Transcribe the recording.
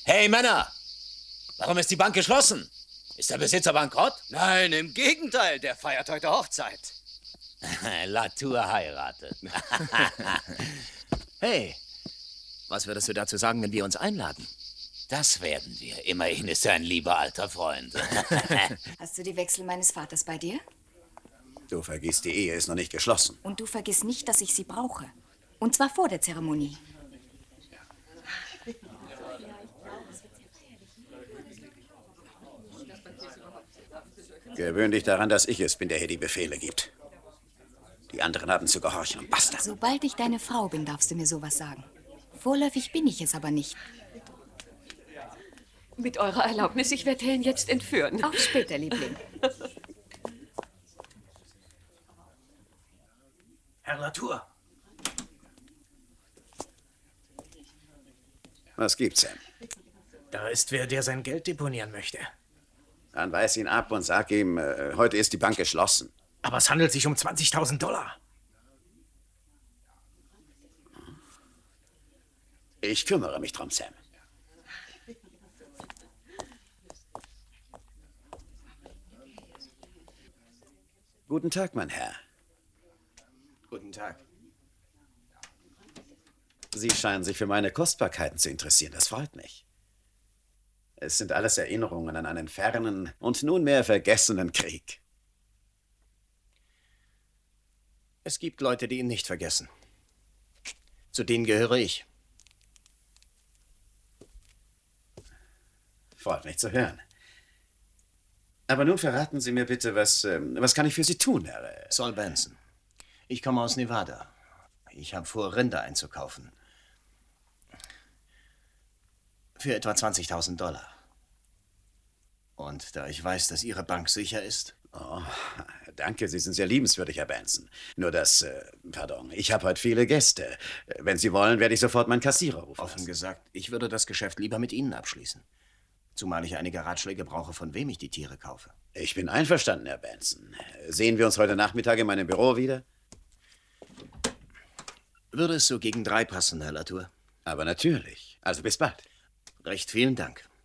Hey Männer, warum ist die Bank geschlossen? Ist der Besitzer bankrott? Nein, im Gegenteil, der feiert heute Hochzeit. Latour heiratet. Hey, was würdest du dazu sagen, wenn wir uns einladen? Das werden wir. Immerhin ist er ein lieber alter Freund. Hast du die Wechsel meines Vaters bei dir? Du vergisst, die Ehe ist noch nicht geschlossen. Und du vergiss nicht, dass ich sie brauche. Und zwar vor der Zeremonie. Gewöhn dich daran, dass ich es bin, der hier die Befehle gibt. Die anderen haben zu gehorchen und basta. Sobald ich deine Frau bin, darfst du mir sowas sagen. Vorläufig bin ich es aber nicht. Mit eurer Erlaubnis, ich werde Helen jetzt entführen. Auf später, Liebling. Herr Latour. Was gibt's, Sam? Da ist wer, der sein Geld deponieren möchte. Dann weis ihn ab und sag ihm, heute ist die Bank geschlossen. Aber es handelt sich um $20.000. Ich kümmere mich drum, Sam. Guten Tag, mein Herr. Guten Tag. Sie scheinen sich für meine Kostbarkeiten zu interessieren. Das freut mich. Es sind alles Erinnerungen an einen fernen und nunmehr vergessenen Krieg. Es gibt Leute, die ihn nicht vergessen. Zu denen gehöre ich. Freut mich zu hören. Aber nun verraten Sie mir bitte, was kann ich für Sie tun, Herr? Saul Benson. Ich komme aus Nevada. Ich habe vor, Rinder einzukaufen. Für etwa $20.000. Und da ich weiß, dass Ihre Bank sicher ist... Oh, danke, Sie sind sehr liebenswürdig, Herr Benson. Nur pardon, ich habe heute viele Gäste. Wenn Sie wollen, werde ich sofort meinen Kassierer rufen. Offen gesagt, ich würde das Geschäft lieber mit Ihnen abschließen. Zumal ich einige Ratschläge brauche, von wem ich die Tiere kaufe. Ich bin einverstanden, Herr Benson. Sehen wir uns heute Nachmittag in meinem Büro wieder? Würde es so gegen 3 passen, Herr Latour? Aber natürlich. Also bis bald. Recht vielen Dank.